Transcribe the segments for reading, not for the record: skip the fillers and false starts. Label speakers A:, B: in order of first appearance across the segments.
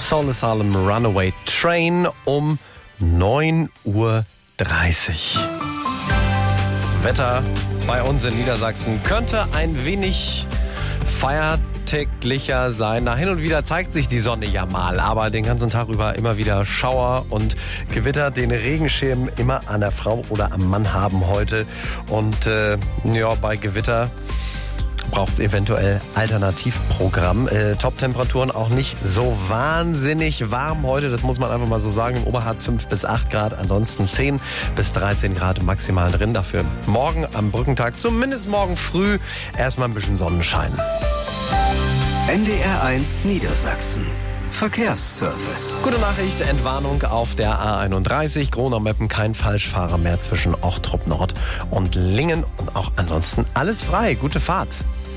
A: Soul Asylum Runaway Train um 9:30 Uhr. Das Wetter bei uns in Niedersachsen könnte ein wenig feiertäglicher sein. Na, hin und wieder zeigt sich die Sonne ja mal, aber den ganzen Tag über immer wieder Schauer und Gewitter. Den Regenschirm immer an der Frau oder am Mann haben heute. Und bei Gewitter braucht es eventuell Alternativprogramm. Top-Temperaturen auch nicht so wahnsinnig warm heute, das muss man einfach mal so sagen. Im Oberharz 5 bis 8 Grad, ansonsten 10 bis 13 Grad maximal drin. Dafür morgen am Brückentag, zumindest morgen früh, erstmal ein bisschen Sonnenschein.
B: NDR 1 Niedersachsen. Verkehrsservice.
A: Gute Nachricht, Entwarnung auf der A31. Gronau-Meppen, kein Falschfahrer mehr zwischen Ochtrup Nord und Lingen. Und auch ansonsten alles frei. Gute Fahrt.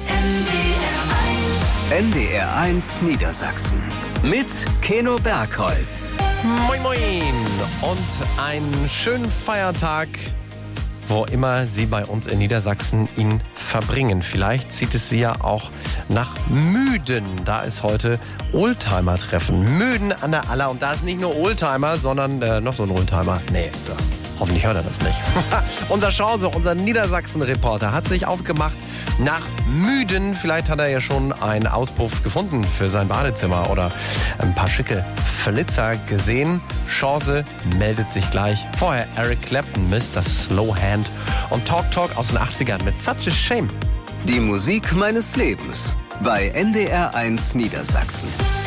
B: NDR 1 Niedersachsen. Mit Keno Bergholz.
A: Moin moin. Und einen schönen Feiertag, wo immer Sie bei uns in Niedersachsen ihn verbringen. Vielleicht zieht es Sie ja auch nach Müden. Da ist heute Oldtimer-Treffen. Müden an der Aller. Und da ist nicht nur Oldtimer, sondern noch so ein Oldtimer. Nee, hoffentlich hört er das nicht. Unser Chance, unser Niedersachsen-Reporter, hat sich aufgemacht nach Müden. Vielleicht hat er ja schon einen Auspuff gefunden für sein Badezimmer oder ein paar schicke Flitzer gesehen. Chance meldet sich gleich. Vorher Eric Clapton, Mr. Slowhand und Talk aus den 80ern mit Such a Shame.
B: Die Musik meines Lebens bei NDR 1 Niedersachsen.